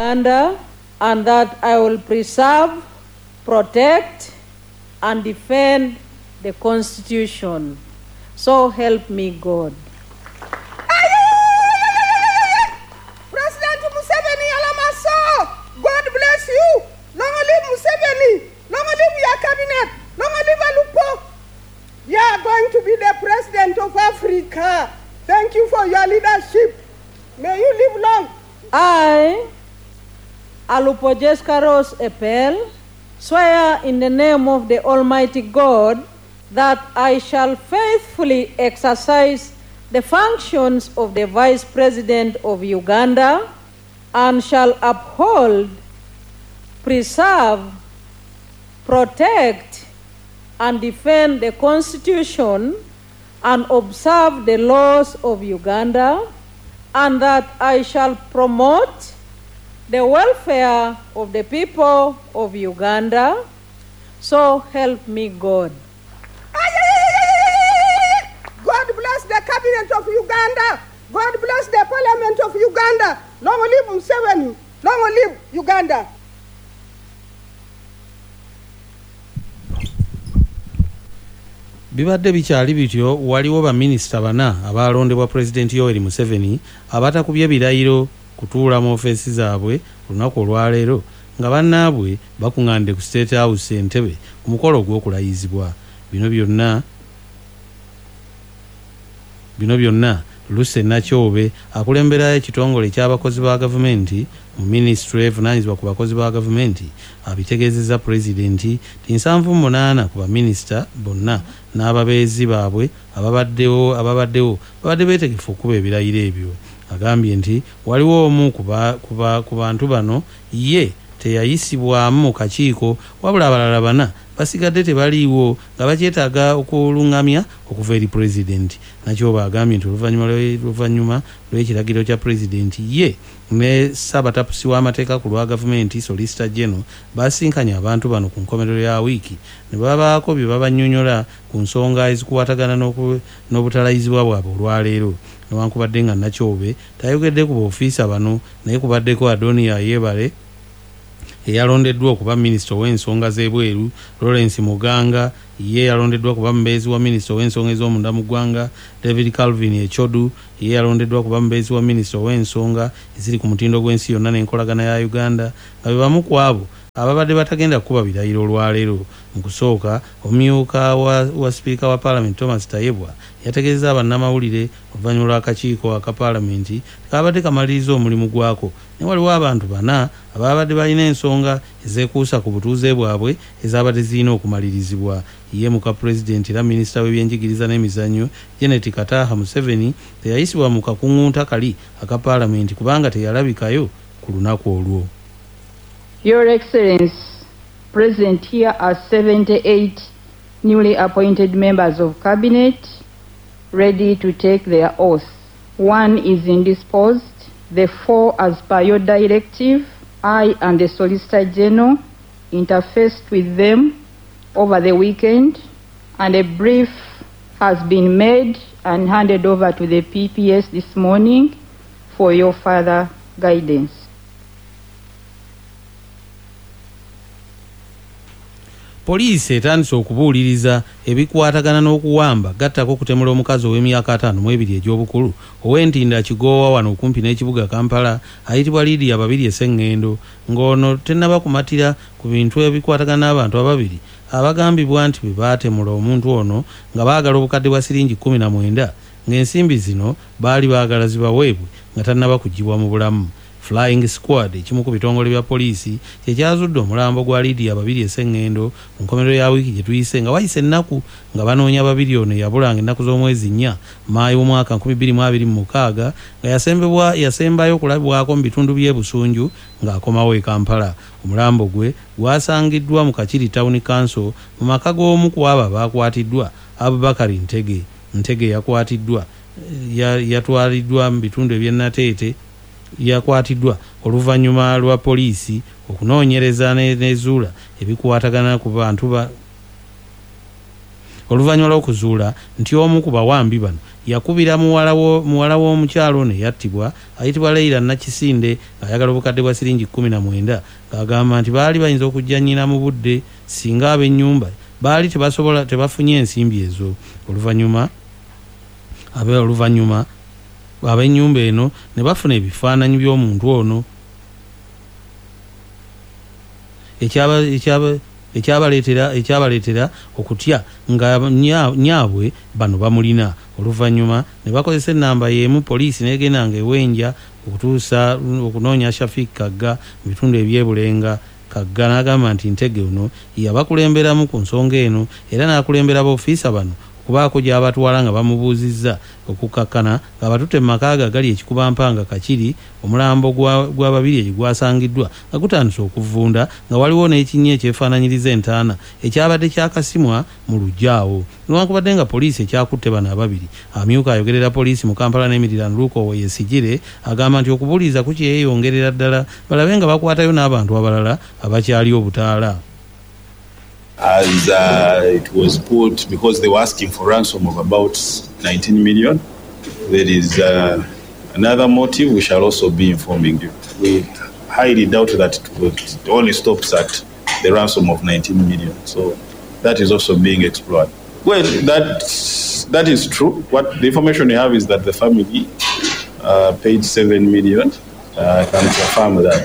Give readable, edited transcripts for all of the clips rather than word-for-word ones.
Uganda, and that I will preserve, protect, and defend the Constitution. So help me God. President Museveni Alamaso, God bless you. Long live Museveni. Long live your cabinet. Long live Alupo. You are going to be the president of Africa. Thank you for your leadership. May you live long. I, Alupo Jessica Rose Epel, swear in the name of the Almighty God that I shall faithfully exercise the functions of the Vice President of Uganda and shall uphold, preserve, protect, and defend the Constitution and observe the laws of Uganda, and that I shall promote the welfare of the people of Uganda. So help me God. God bless the cabinet of Uganda. God bless the parliament of Uganda. Long live Museveni. Long live Uganda. Bibadde bikyali bityo, waliwo baminisita bana abalondebwa Pulezidenti Yoweri Museveni abatakubye birayiro kutuula mu ofeesi zaabwe olunaku olwaleero nga bannaabwe bakuŋŋaanidde ku State House Entebbe ku mukolo gw'okulayizibwa. Bino byonna Luce Nakyobe akulembera ekitongole ky'abakozi ba gavumenti mu Ministry evunaanyizibwa ku bakozi ba gavumenti abitegeezezza Pulezidenti nti 78 ku baminisita bonna n'ababeezi baabwe ababaddewo babadde beetegefu okuba ebirayiro ebyo. Agambye nti waliwo omu ku bantu bano ye teyayisibwamu mu kakiiko, wabula abalala bana basigadde tebaliiwo nga bakyetaaga okulungamya okuva eri Pulezidenti. Nakyoba agambye nti oluvannyuma lw'ekiragiro kya Pulezidenti ye ne Ssaabatapusi w'amateeka ku lwa gavumenti Solicitor General basinkanye abantu bano ku nkomerero ya wiiki ne babaako bye babannyonnyola ku nsonga ezikukwatagana n'obutalayizibwa bwabwe olwaleero. Newankubadde nga Nakyobe tayogedde ku baofiisa bano, naye kubaddeko Adonia Yebale eyalondeddwa okuba minisita ow'ensonga z'ebweru, Lawrence Muganga ye yalondeddwa kuba mubeezi wa minisita ow'ensonga ez'omunda mu ggwanga, David Calvin Echodu ye yalondeddwa kuba mubeezi wa minisita ow'ensonga eziri ku mutindo gw'ensi yonna n'enkolagana ya Uganda, nga be bamu ku abo ababadde batagenda kukuba birayiro olwaleero. Mu kusooka, omumyuka wa sipiika wa Paalamenti Thomas Tayebwa yategeezezza bannamawulire oluvannyuma lw'akakiiko aka Paalamenti kabadde kamaliriza omulimu gwako, ne waliwo abantu bana ababadde balina ensonga ezeekuusa ku butuuze bwabwe ezabadde zirina okumalirizibwa. Ye muka Pulezidenti era minisita w'ebyenjigiriza n'emizannyo Janet Kataha Museveni teyayisibwa mu kakuŋŋunta kali aka Paalamenti kubanga teyalabikayo ku lunaku olwo. Your Excellency, present here are 78 newly appointed members of Cabinet ready to take their oath. 1 is indisposed, the 4 as per your directive. I and the Solicitor General interfaced with them over the weekend, and a brief has been made and handed over to the PPS this morning for your further guidance. Poliisi etandise okubuuliriza ebikwatagana n'okuwamba gattako okutemula omukazi ow'emyaka 52 egy'obukulu ow'Entinda Kigoowa wano okumpi n'ekibuga Kampala ayitibwa Lydia Babirye Sseŋŋendo, ng'ono tennaba kumatira ku bintu ebikwatagana n'abantu ababiri abagambibwa nti bwe baatemula omuntu ono nga baagala obukadde bwa siringi 19 ng'ensimbi zino baali baagala zibaweebwe nga tannaba kuggyibwa mu bulamu. Flying Squad ekimu ku bitongole bya poliisi kyekyazudde omulambo gwa Lydia Babirye Sseŋŋendo ku nkomerero ya wiiki gye tuyise nga wayise ennaku nga banoonya Babirye ono eyabulanga ennaku z'omwezi 4 Maayi w'omwaka 2026 nga yasembayo okulabibwako mu bitundu by'e Busunju ng'akomawo e Kampala. Omulambo gwe gwasangiddwa mu Kakiri Town Council mu maka g'omu ku abo abakwatiddwa. Abubakar Ntege yakwatiddwa yatwaliddwa mu bitundu eby'Nateete yakwatiddwa oluvannyuma lwa poliisi okunoonyereza nezuula ebikwatagana ku bantu oluvannyuma lw'okuzuula nti omu ku bawambi bano yakubira muwala w'omukyalo ne yattibwa ayitibwa Leila Nakisinde ayagala obukadde bwa siringi 19 ng'agamba nti baali bayinza okujja nnyina mu budde singa ab'ennyumba baali tebafunye ensimbi ezo. Oluvannyuma ab'ennyumba eno ne bafuna ebifaananyi by'omuntu ono ekyabaleetera okutya nga nyaabwe bano bamulina. Oluvannyuma ne bakozesa ennamba y'emu poliisi n'egenda nga ewenja okutuusa okunoonya Shafiq Kagga mu bitundu eby'ebulenga. Kagga n'agamba nti Ntege ono yabakulemberamu ku nsonga eno era n'akulembera b'ofiisa bano okubaako gy'abatwala nga bamubuuzizza okukakkana nga batutte mu maka gali ekikubampanga Kakiri. Omulambo gw'ababiri gwasangiddwa nga gutandise okuvunda nga waliwo n'ekinnya ekyefaananyiriza entaana ekyabadde kyakasimwa mu lujjaawo. Newankubadde nga poliisi ekyakutte bano ababiri, amyuka ayogerera poliisi mu Kampala n'emirirano Luuko Yesigire agamba nti okubuliza kukyeyongerera ddala balabe nga bakwatayo n'abantu abalala abakyali obutaala. As it was put, because they were asking for ransom of about 19 million, there is another motive we shall also be informing you. We highly doubt that it only stops at the ransom of 19 million. So that is also being explored. Well, that is true. What the information you have is that the family paid 7 million. I can confirm that.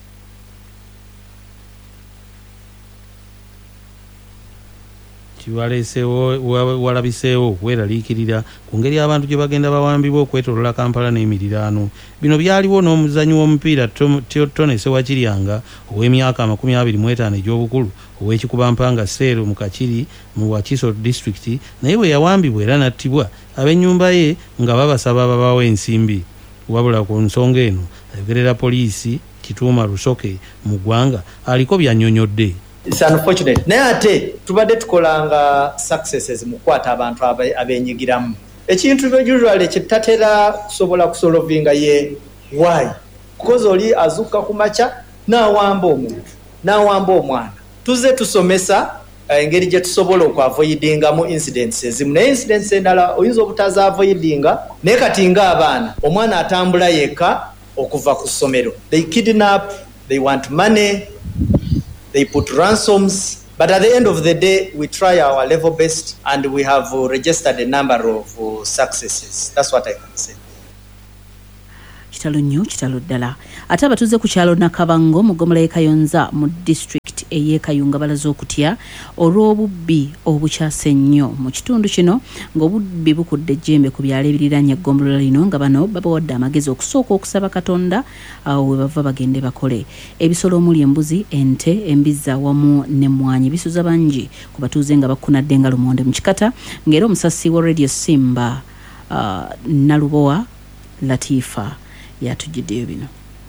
Walabiseewo okweraliikirira ku ngeri abantu gye bagenda bawambibwa okwetoolola Kampala n'emirirano. Bino byaliwo n'omuzannyi w'omupiira Tone Sewakiryanga ow'emyaka 25 egy'obukulu ow'ekikubampanga Seero mu Kakiri mu Wakiso District naye bwe yawambibwa era n'attibwa ab'ennyumba ye nga babasaba babawo ensimbi. Wabula ku nsonga eno ayogerera poliisi Kituuma Lusoke mu ggwanga aliko by'annyonnyodde. It's unfortunate. Naye ate tubadde tukolanga successes mu kwata abantu abenyigiramu. Ekintu usually kitatera kusobola kusolovinga ye why? Because oli azuka kumacha n'awamba omuntu n'awamba omwana. Tuze tusomesa engeri gye tusobola okavoidingamu incidents ezimu. Ne incidents endala oyinza obutaza avoidinga naye kati nga abaana omwana atambula yekka okuva ku ssomero. They kidnap, they want money, they put ransoms, but at the end of the day, we try our level best and we have registered a number of successes. That's what I can say. Kitalo nnyo kitalo ddala. Ate abatuuze ku kyalo Nakabango mu Ggomola y'e Kayonza mu district ey'e Kayunga balaze okutya olw'obubbi obukyase nnyo mu kitundu kino ng'obubbi bukudde ejjembe ku byalo ebiriranye eggombolola lino nga bano babawadde amagezi okusooka okusaba Katonda awo we bava bagende bakole. Ebisolo omuli embuzi, ente, embizzi awamu n'emmwanyi bisuza bangi ku batuuze nga bakunadde nga lumonde mu kikata ng'era omusasi wa Radio Simba Nalubowa Latifa yatujjiddeyo bino.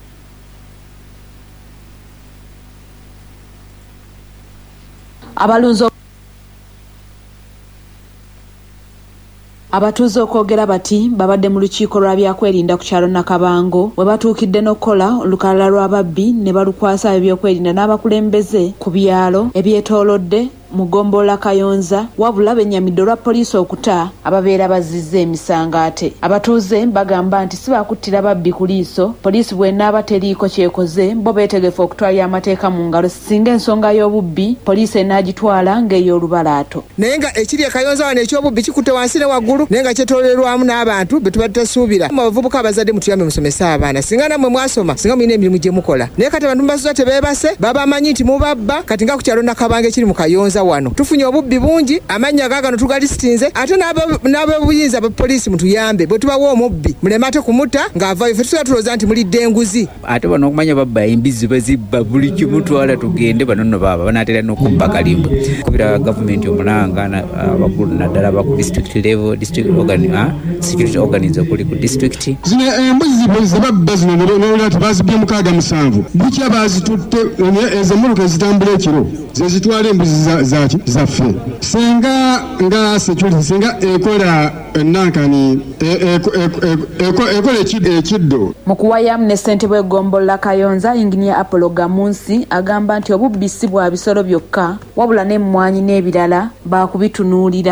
Abatuuze okwogera bati babadde mu lukiiko lwa byakwerinda ku kyalo Nakabango we batuukidde n'okukola olukalala lw'ababbi ne balukwasa ebyokwerinda n'abakulembeze ku byalo ebyetoolodde mu Ggombolola Kayonza wabula bennyamidde olwa poliisi okuta ababeera bazizza emisango. Ate abatuuze bagamba nti si bakuttira babbi ku liiso, poliisi bw'enaaba teriiko kyekoze bo beetegefu okutwalira amateeka mu ngalo singa ensonga y'obubbi poliisi enaagitwala ng'ey'olubalaato. Naye nga ekiri e Kayonza wano eky'obubbi kikutte wansi ne waggulu naye nga kyetoolerwamu n'abantu be tuba tutasuubira. Mu bavubuka abazadde mutuyambe musomese abaana singa nammwe mwasoma singa mulina emirimu gye mukola. Naye kati abantu mubasuza tebeebase babamanyi nti mubabba kati nga ku kyalo Nakabango ekiri mu Kayonza wano tufunye obubbi bungi amannya gaagano tugalistinze ate n'ab'obuyinza poliisi mutuyambe bwe tubawa omubbi muleme ate kumuta ng'avayo ffe tusobola tulowooza nti mulidde enguzi. Ate bano okumanya babba embizzi bazibba buli kimutwala tugende bano nno baaba banaatera n'okubba kalimbwe. Kubira gavumenti omulanga abakulu naddala abaku district level security organs okuli ku district. Zino embuzi zebabba zino n'olwala tebazibye 67 bukya bazitutte ez'emmuluka ezitambula ekiro zezitwala embuzi zaffe singa nga security singa ekola nankani ekola ekiddo. Mu kuwayamu ne ssentebe w'Eggombola Kayonza Engineer Apollo Gamunsi agamba nti obubbi si bwa bisolo byokka wabula n'emmwanyi n'ebirala baakubitunuulira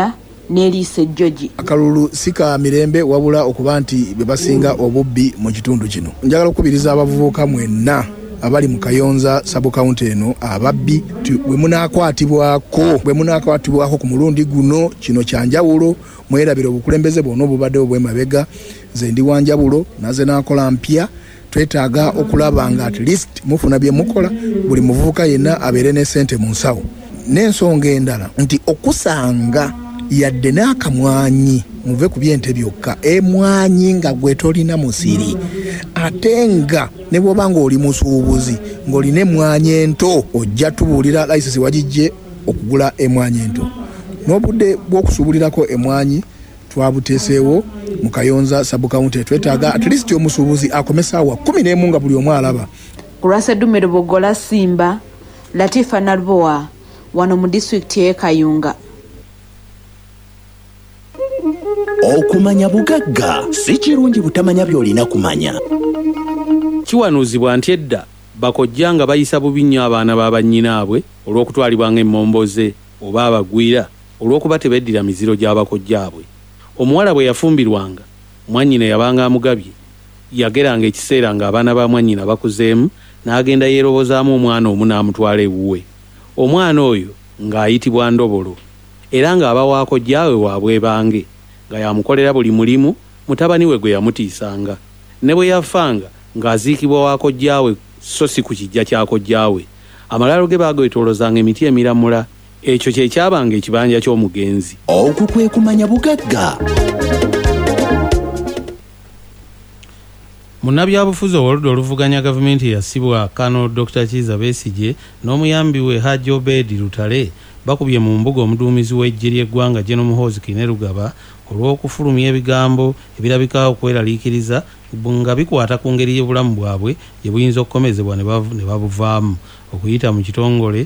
n'Elise Joji. Akalulu sika mirembe wabula okuba nti be basinga obubbi mu kitundu kino. Njagala okubiriza abavubuka mwenna abali mu Kayonza sub county eno ababbi bwe munaakwatibwako ku mulundi guno kino kyanjawulo mwerabira obukulembeze bwonna obubadde obw'emabega ze ndi wanjawulo naze naakola mpya twetaaga okulaba nga at least mufuna bye mukola buli muvubuka yenna abeere ne ssente mu nsawo. N'ensonga endala nti okusanga yadde n'akamwanyi muve ku byente byokka emwanyi nga gwe tolina musiri ate nga ne bw'oba ng'oli musuubuzi ng'olina emwanyi ento ojja tubuulira layisisi wagijje okugula emwanyi ento. N'obudde bw'okusuubulirako emwanyi twabuteeseewo mu Kayonza sub county twetaaga at least omusuubuzi akomesa awa 11 nga buli omu alaba. Kurasa Dumero Bogola Simba, Latifa Nalboa, wano mu district y'e Kayunga. Okumanya bugagga si kirungi butamanya by'olina kumanya. Kiwanuuzibwa nti edda bakojja nga bayisa bubi nnyo abaana b'abannyinaabwe olw'okutwalibwa ng'emmomboze oba abagwira olw'okuba tebeddira miziro gy'abakojjaabwe. Omuwala bwe yafumbirwanga mwannyina yabanga amugabye yageranga ekiseera ng'abaana ba mwannyina bakuzeemu n'agenda yeerobozaamu omwana omu n'amutwala ewuwe. Omwana oyo ng'ayitibwa Ndobolo era ng'abawaakojjaawe waabwe bange nga yamukolera buli mulimu mutabani we gwe yamutiisanga. Ne bwe yafanga ng'aziikibwa waakojjaawe so si ku kijja kyakojjaawe. Amalalo ge baagwetoolozanga emiti emiramula. Ekyo kye kyabanga ekibanja ky'omugenzi. Okwo kwe kumanya bugagga. Munnabyabufuzi ow'oludda oluvuganya gavumenti eyasibwa Kano Dr. Kiza Besigye n'omuyambi we Hajji Obedi Lutale bakubye mu mbuga omuduumizi w'eggye ly'eggwanga General Muhoozi Kainerugaba olw'okufulumya ebigambo ebirabika okweraliikiriza nga bikwata ku ngeri y'obulamu bwabwe gye buyinza okukomezebwa ne babuvaamu okuyita mu kitongole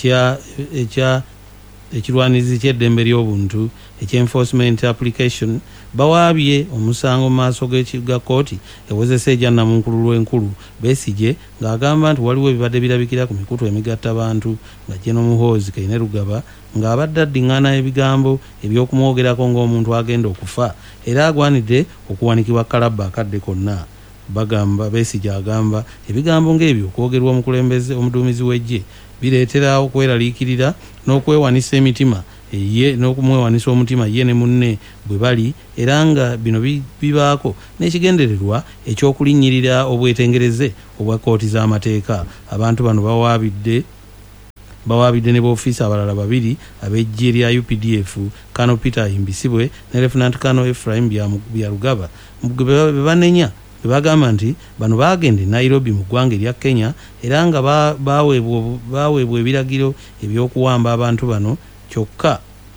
ekirwanizi ky'eddembe ly'obuntu ekyenforcement application. Bawaabye omusango mu maaso ga kkooti ewozesa ejja Nnamunkulu lw'enkulu Besigye ng'agamba nti waliwo ebibadde birabikira ku mikutu emigatta abantu nga General Muhoozi Kainerugaba ng'abadde addiŋŋaana ebigambo eby'okumwogerako ng'omuntu agenda okufa era agwanidde okuwanikibwa kalabba akadde konna. Bagamba Besigye agamba ebigambo ng'ebyo okwogerwa omuduumizi w'eggye bireetera okweraliikirira n'okwewanisa emitima n'okumwewanisa omutima ye ne munne bwe bali era nga bino bibaako n'ekigendererwa ekyokulinnyirira obwetengereze obwa kkooti z'amateeka. Abantu bano bawaabidde ne b'ofiisi abalala babiri ab'eggye lya UPDF Kano Peter Imbisibwe ne Lieutenant Kano Ephraim Byarugaba be banenya bagamba nti bano baagende Nairobi mu ggwanga erya Kenya era nga baweebwa ebiragiro eby'okuwamba abantu bano kyokka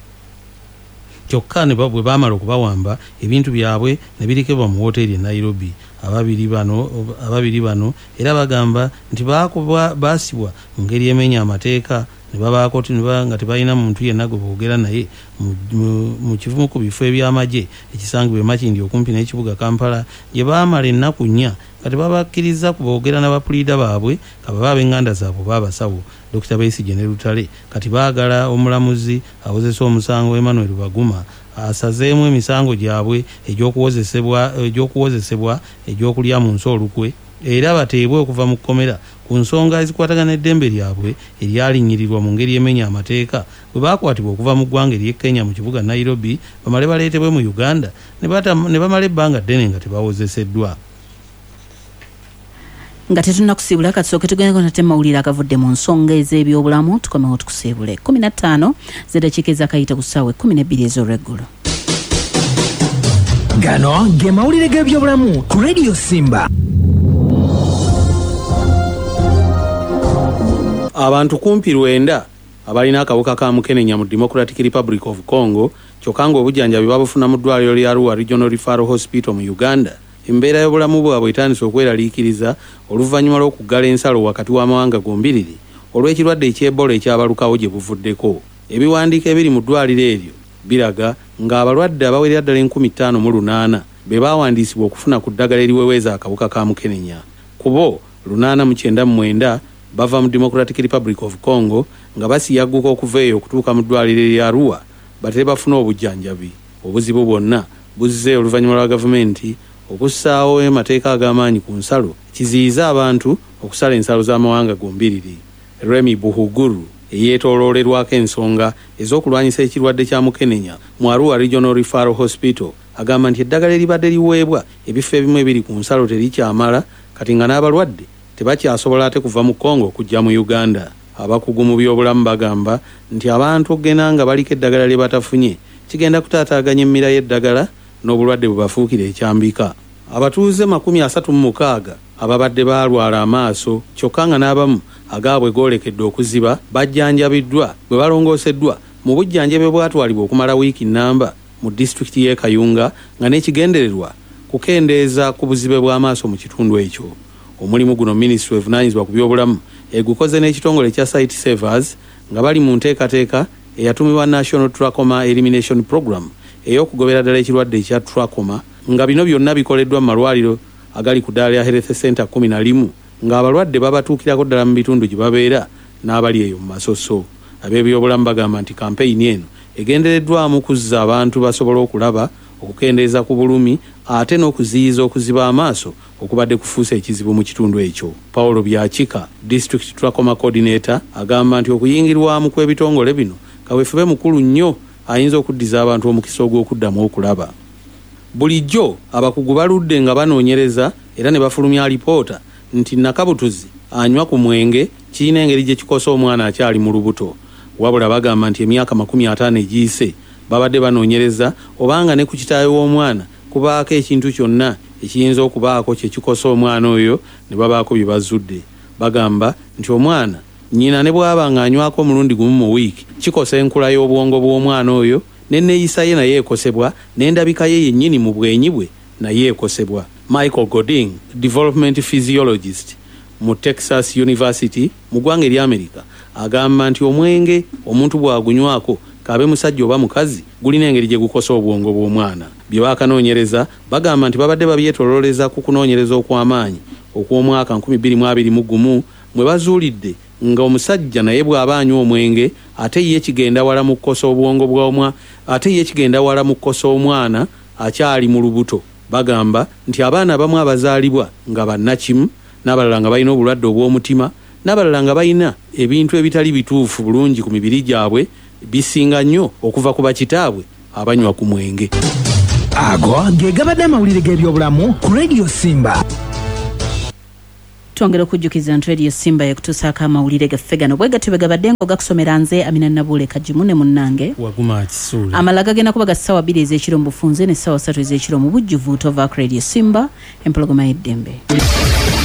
ne bwe baamala okubawamba ebintu byabwe ne birekebwa mu woteeri e Nairobi. Ababiri bano era bagamba nti baasibwa mu ngeri emenya amateeka ne babaako nga tebalina muntu yenna gwe boogera naye mu kivumu ku bifo eby'amagye ekisangibwa Makindi okumpi n'ekibuga Kampala gye baamala ennaku nnya nga tebabakkiriza kuboogera n'abapuliida baabwe nga baba ab'enganda zaabwe baabasawo. Dr. Besigye ne Lutale kati baagala omulamuzi awozesa omusango Emmanuel Baguma asazeemu emisango gyabwe egy'okuwozesebwa egy'okulya mu nsi olukwe era bateebwe okuva mu kkomera ku nsonga ezikwatagana n'eddembe lyabwe eryalinyirirwa mu ngeri emenya amateeka bwe baakwatibwa okuva mu ggwanga ery'e Kenya mu kibuga Nairobi bamale baleetebwe mu Uganda ne bamala ebbanga ddene nga tebawozeseddwa. Nga tetunnakusiibula katusooke tugende nate mawulire agavudde mu nsonga ez'ebyobulamu tukomewo tukusiibule 15 z'eddakiika ezakayita ku ssaawa 12 ez'olweggulo. Gano ge mawulire g'ebyobulamu ku Radio Simba. Abantu kumpi 9 abalina akawuka ka mukenenya mu Democratic Republic of Congo kyokka ng'obujjanjabi babufuna mu ddwaliro lya Arua Regional Referral Hospital mu Uganda. Embeera y'obulamu bwabwe etandise okweraliikiriza oluvannyuma lw'okuggala ensalo wakati w'amawanga gombiriri olw'ekirwadde eky'Ebola ekyabalukawo gye buvuddeko. Ebiwandiiko ebiri mu ddwaliro eryo biraga ng'abalwadde abawerera ddala 58 be baawandiisibwa okufuna ku ddagala eriweweeza akawuka ka mukenenya. Ku bo 899 bava mu Democratic Republic of Congo nga basiyagguka okuva eyo okutuuka mu ddwaliro erya Arua bate bafuna obujjanjabi. Obuzibu bwonna buzze oluvannyuma lwa gavumenti okussaawo emateeka ag'amaanyi ku nsalo kiziyiza abantu okusala ensalo z'amawanga gombiriri. Remy Buhuguru eyeetooloolerwako ensonga ez'okulwanyisa ekirwadde kya mukenenya mu Arua Regional Referral Hospital agamba nti eddagala eribadde liweebwa ebifo ebimu ebiri ku nsalo terikyamala kati nga n'abalwadde tebakyasobola ate kuva mu Congo kujja mu Uganda. Abakugu mu by'obulamu bagamba nti abantu okugenda nga baliko eddagala lye batafunye kigenda kutaataaganya emmira y'eddagala n'obulwadde bwe bafuukira ekyambika. Abatuuze 36 ababadde balwala amaaso kyokka nga n'abamu agaabwe goolekedde okuziba bajjanjabiddwa bwe balongooseddwa mu bujjanjabi bwatwalibwa okumala wiiki nnamba mu disitulikiti y'e Kayunga nga n'ekigendererwa kukendeeza ku buzibe bw'amaaso mu kitundu ekyo. Omulimu guno Ministry evunaanyizibwa ku by'obulamu egukoze n'ekitongole kya Sight Savers nga bali mu nteekateeka eyatumibwa National Trachoma Elimination Program ey'okugobera ddala ekirwadde ekya trachoma nga bino byonna bikoleddwa mu malwaliro agali ku Dalia Health Center 11 ng'abalwadde babatuukirako ddala mu bitundu gye babeera n'abali eyo mu masoso. Ab'ebyobulamu bagamba nti kampeyini eno egendereddwamu kuzza abantu basobola okulaba okukendeeza ku bulumi ate n'okuziyiza okuziba amaaso okubadde kufuusa ekizibu mu kitundu ekyo. Paulo Byakika, District Trachoma Coordinator, agamba nti okuyingirwamu kw'ebitongole bino kaweefube mukulu nnyo ayinza okuddiza abantu omukisa ogw'okuddamu okulaba. Bulijjo abakugu baludde nga banoonyereza era ne bafulumya alipoota nti nakabutuzi anywa ku mwenge kirina engeri gye kikosa omwana akyali mu lubuto. Wabula bagamba nti emyaka 50 egiyise babadde banoonyereza obanga ne ku kitaawe w'omwana kubaako ekintu kyonna ekiyinza okubaako kye kikosa omwana oyo ne babaako bye bazudde. Bagamba nti omwana nnyina ne bw'aba ng'anywako omulundi gumu mu wiiki kikosa enkula y'obwongo bw'omwana oyo n'enneeyisa ye naye ekosebwa n'endabika ye yennyini mu bwenyi bwe naye ekosebwa. Michael Goding, development physiologist mu Texas University mu ggwanga ery'Amerika, agamba nti omwenge omuntu bw'agunywako kabe musajja oba mukazi gulina engeri gye gukosa obwongo bw'omwana. Bye baakanoonyereza bagamba nti babadde babyetoolooleza ku kunoonyereza okw'amaanyi okw'omwaka 2021 mwe bazuulidde nga omusajja naye bw'aba anywa omwenge ate ye kigenda wala mu kukosa obwongo bw'omwana ate ye kigenda wala mu kukosa omwana akyali mu lubuto. Bagamba nti abaana abamu abazaalibwa nga bannakimu n'abalala nga balina obulwadde obw'omutima n'abalala nga balina ebintu ebitali bituufu bulungi ku mibiri gyabwe bisinga nnyo okuva ku bakitaabwe abanywa ku mwenge. Ago ge gabadde amawulire g'ebyobulamu ku Radio Simba. Twongera okujjukiza nti Radio Simba yakutuusaako amawulire gaffe gano bwe gatyo bwe gabadde ng'ogakusomera nze Amina Nabule Kajimu ne munnange Waguma Kisuule. Amalaga genda kuba ga ssaawa 2 ez'ekiro mu bufunze ne ssaawa 3 ez'ekiro mu bujjuvu tovak Radio Simba empologoma y'eddembe.